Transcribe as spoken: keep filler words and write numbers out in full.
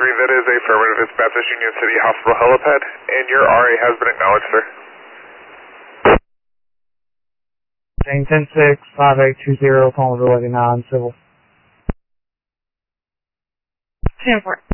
three, that is affirmative. It's Baptist Union City Hospital helipad, and your R A has been acknowledged, sir. Jane ten six, five eight two zero, Palmerville eighty-nine, civil. ten four.